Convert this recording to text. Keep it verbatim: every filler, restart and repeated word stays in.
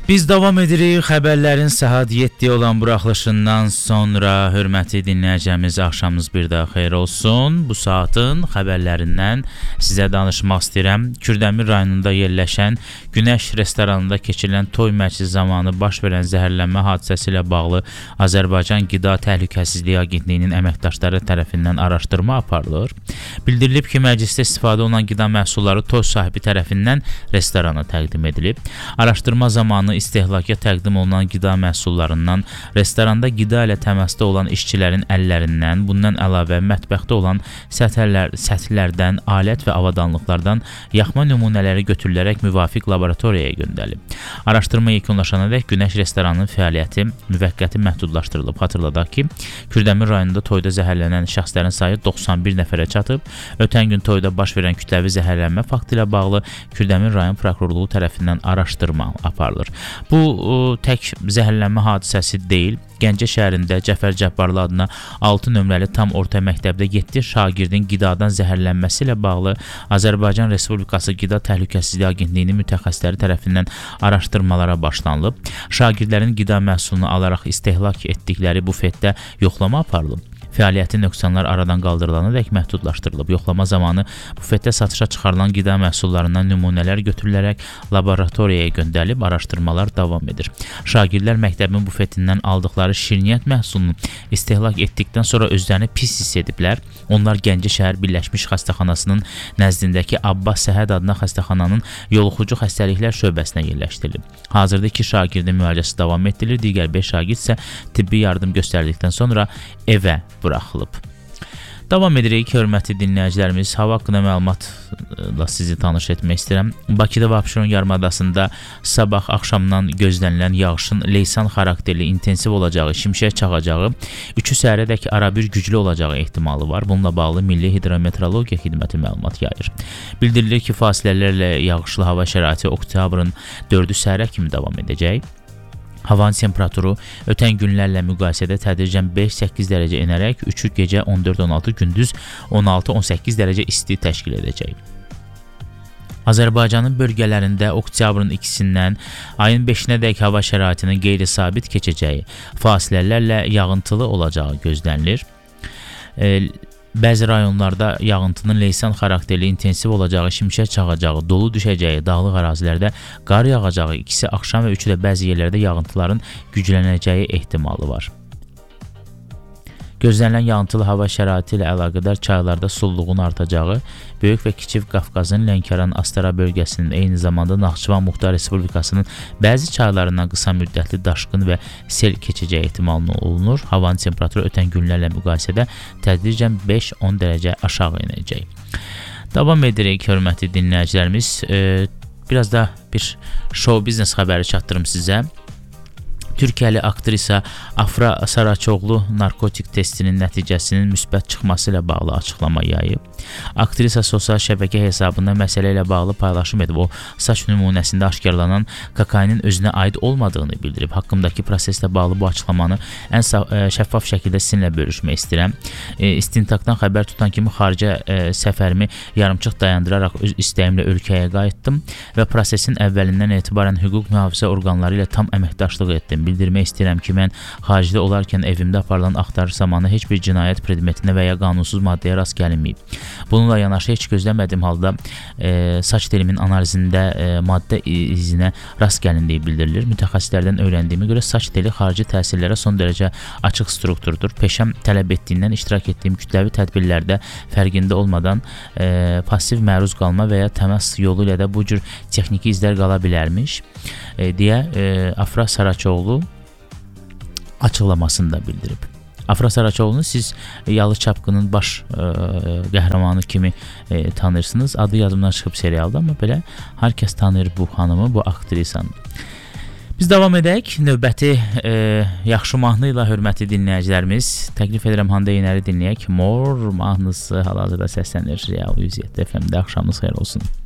Biz davam edirik xəbərlərin saat yeddiyə olan buraxılışından sonra. Hörmətli dinləyicimiz, axşamınız bir daha xeyir olsun. Bu saatın xəbərlərindən sizə danışmaq istəyirəm. Kürdəmir rayonunda yerləşən Günəş restoranında keçirilən toy məclisi zamanı baş verən zəhərlənmə hadisəsi ilə bağlı Azərbaycan Qida Təhlükəsizliyi Agentliyinin əməkdaşları tərəfindən araşdırma aparılır. Bildirilib ki, məclisdə istifadə olunan qida məhsulları toy sahibi tərəfindən restorana təqdim edilib. Araşdırma zamanı istehlaka təqdim olunan qida məhsullarından, restoranda qida ilə təmasda olan işçilərin əllərindən, bundan əlavə mətbəxdə olan səthərlər, səthlərdən, alət və avadanlıqlardan yaxma nümunələri götürülərək müvafiq laboratoriyaya göndərilib. Araşdırma yekunlaşanadək Günəş restoranının fəaliyyəti müvəqqəti məhdudlaşdırılıb. Xatırladaq ki, Kürdəmir rayonunda toyda zəhərlənən şəxslərin sayı doxsan bir nəfərə çatıb. Ötən gün toyda baş verən kütləvi zəhərlənmə faktı ilə bağlı Kürdəmir rayon prokurorluğu tərəfindən araşdırma aparılır. Bu o, tək zəhərlənmə hadisəsi deyil. Gəncə şəhərində Cəfər Cəbbarlı adına altı nömrəli tam orta məktəbdə yeddi şagirdin qidadan zəhərlənməsi ilə bağlı Azərbaycan Respublikası Qida Təhlükəsizliyi Agentliyinin mütəxəssisləri tərəfindən araşdırmalara başlanılıb. Şagirdlərin qida məhsulunu alaraq istehlak etdikləri bufetdə yoxlama aparılıb. Fəaliyyətin nöqsanlar aradan qaldırılanadək məhdudlaşdırılıb. Yoxlama zamanı bufetdə satışa çıxarılan qida məhsullarından nümunələr götürülərək laboratoriyaya göndərilib, araşdırmalar davam edir. Şagirdlər məktəbin bufetindən aldıqları şirniyyat məhsulunu istehlak etdikdən sonra özlərini pis hiss ediblər. Onlar Gəncə şəhər Birləşmiş Xəstəxanasının nəzdindəki Abbas Səhəd adına xəstəxananın yoluxucu xəstəliklər şöbəsinə yerləşdirilib. Hazırda iki şagirdin müalicəsi davam etdirilir, digər beş şagird isə tibbi yardım göstərdikdən sonra evə buraxılıb. Davam edirik, hörmətli dinləyicilərimiz. Hava haqqında məlumatla sizi tanış etmək istəyirəm. Bakıda və Abşeron yarımadasında sabah axşamdan gözlənilən yağışın leysan xarakterli intensiv olacağı, şimşək çaxacağı, üçü səhərədək arabir güclü olacağı ehtimalı var. Bununla bağlı Milli Hidrometeorologiya Xidməti məlumat yayır. Bildirilir ki, fasilələrlə yağışlı hava şəraiti oktyabrın dördü səhərə kimi davam edəcək. Havanın temperaturu ötən günlərlə müqayisədə tədricən beş səkkiz dərəcə enərək üçü gecə on dörd on altı, gündüz on altı on səkkiz dərəcə isti təşkil edəcək. Azərbaycanın bölgələrində oktyabrın ikisindən ayın beşinədək hava şəraitinin qeyri-sabit keçəcəyi, fasilələrlə yağıntılı olacağı gözlənilir. E, Bəzi rayonlarda yağıntının leysan xarakterli intensiv olacağı, şimşək çaxacağı, dolu düşəcəyi, dağlıq ərazilərdə qar yağacağı, ikisi axşam və üçü də bəzi yerlərdə yağıntıların güclənəcəyi ehtimalı var. Gözlənilən yağıntılı hava şəraiti ilə əlaqədar çaylarda sululuğun artacağı, Böyük və Kiçik Qafqazın Lənkəran, Astara bölgəsinin, eyni zamanda Naxçıvan Muxtar Respublikasının bəzi çaylarından qısa müddətli daşqın və sel keçəcəyi ehtimalı olunur. Havanın temperaturu ötən günlərlə müqayisədə tədricən beş on dərəcə aşağı enəcək. Davam edirik, hörmətli dinləyicilərimiz. E, biraz da bir show biznes xəbəri çatdırım sizə. Türkiyəli aktrisa Afra Saraçoğlu narkotik testinin nəticəsinin müsbət çıxması ilə bağlı açıqlama yayıb. Aktrisa sosial şəbəkə hesabında məsələ ilə bağlı paylaşım edib. O, saç nümunəsində aşkarlanan kokainin özünə aid olmadığını bildirib. Haqqımdakı proseslə bağlı bu açıqlamanı ən şəffaf şəkildə sizinlə bölüşmək istəyirəm. E, İstintaqdan xəbər tutan kimi xaricə e, səfərimi yarımçıq dayandıraraq öz istəyimlə ölkəyə qayıtdım və prosesin əvvəlindən etibarən hüquq mühafizə orqanları ilə tam əməkdaşlıq etdim. Bildirmək istəyirəm ki, mən xaricdə olarkən evimdə aparılan axtarış zamanı heç bir cinayət predmetinə və ya qanunsuz maddəyə rast gəlinməyib. Bununla yanaşı heç gözləmədiyim halda e, saç telimin analizində e, maddə izinə rast gəlindiyi bildirilir. Mütəxəssislərdən öyrəndiyimə görə saç teli xarici təsirlərə son dərəcə açıq strukturdur. Peşəm tələb etdiyindən iştirak etdiyim kütləvi tədbirlərdə fərqində olmadan e, pasiv məruz qalma və ya təmas yolu ilə də bu cür texniki izlər qala bilərmiş e, deyə e, Afra Saraçoğlu açıqlamasında bildirib. Afra Saraçoğlu'nu siz Yalı Çapqının baş e, qəhrəmanı kimi e, tanırsınız. Adı yadımdan çıxıb serialda, amma belə hər kəs tanır bu xanımı, bu aktrisanı. Biz davam edək. Növbəti e, yaxşı mahnı ilə hörmətli dinləyicilərimiz. Təklif edirəm Hande Yener'i dinləyək. Mor mahnısı hal-hazırda səslənir Real yüz yeddi F M-də. Axşamınız xeyir olsun.